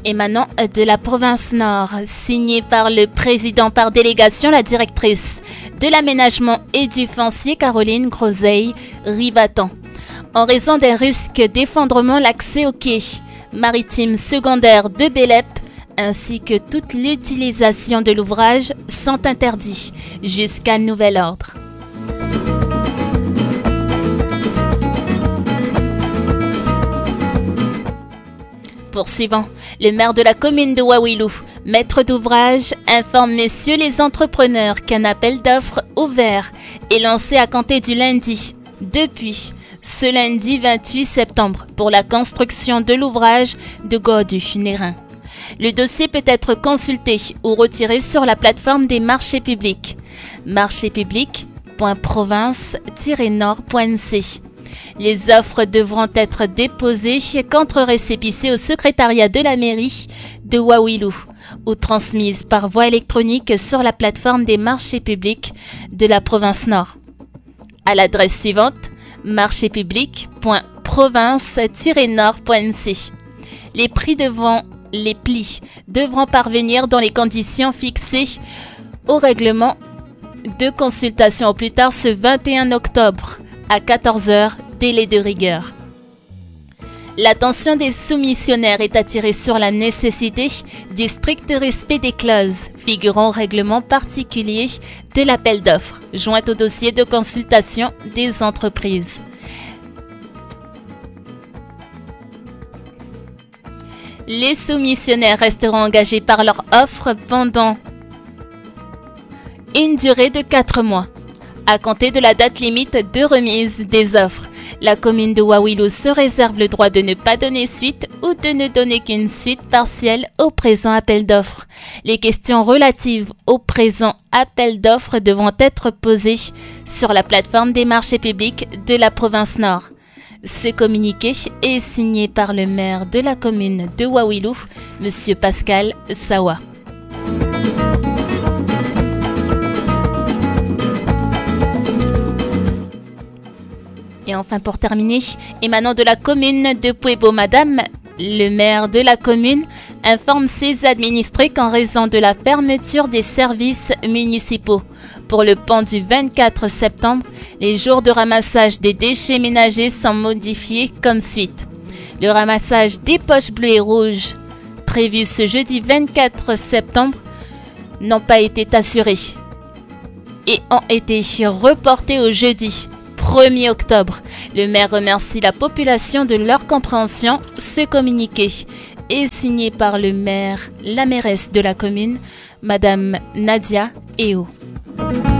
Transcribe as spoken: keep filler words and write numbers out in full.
émanant de la province Nord, signé par le président par délégation, la directrice de l'aménagement et du foncier Caroline Groseille-Rivatan. En raison des risques d'effondrement, l'accès au quai maritime secondaire de Bélep ainsi que toute l'utilisation de l'ouvrage sont interdits jusqu'à nouvel ordre. Poursuivant, le maire de la commune de Wawilou, maître d'ouvrage, informe messieurs les entrepreneurs qu'un appel d'offres ouvert est lancé à compter du lundi, depuis ce lundi vingt-huit septembre, pour la construction de l'ouvrage de Godu-Nérin. Le dossier peut être consulté ou retiré sur la plateforme des marchés publics, marchés publics point province tiret nord point n c. Les offres devront être déposées contre récépissé au secrétariat de la mairie de Wawilou ou transmises par voie électronique sur la plateforme des marchés publics de la province Nord. À l'adresse suivante, marchés publics point province tiret nord point n c. Les prix devront Les plis devront parvenir dans les conditions fixées au règlement de consultation au plus tard ce vingt et un octobre à quatorze heures, délai de rigueur. L'attention des soumissionnaires est attirée sur la nécessité du strict respect des clauses figurant au règlement particulier de l'appel d'offres, joint au dossier de consultation des entreprises. Les soumissionnaires resteront engagés par leur offre pendant une durée de quatre mois, à compter de la date limite de remise des offres. La commune de Wawilou se réserve le droit de ne pas donner suite ou de ne donner qu'une suite partielle au présent appel d'offres. Les questions relatives au présent appel d'offres devront être posées sur la plateforme des marchés publics de la province Nord. Ce communiqué est signé par le maire de la commune de Wawilou, M. Pascal Sawa. Et enfin, pour terminer, émanant de la commune de Puebo, Madame, le maire de la commune informe ses administrés qu'en raison de la fermeture des services municipaux pour le pont du vingt-quatre septembre, les jours de ramassage des déchets ménagers sont modifiés comme suite. Le ramassage des poches bleues et rouges, prévu ce jeudi vingt-quatre septembre, n'ont pas été assurés et ont été reportés au jeudi premier octobre. Le maire remercie la population de leur compréhension. Ce communiqué est signé par le maire, la mairesse de la commune, Madame Nadia Eo.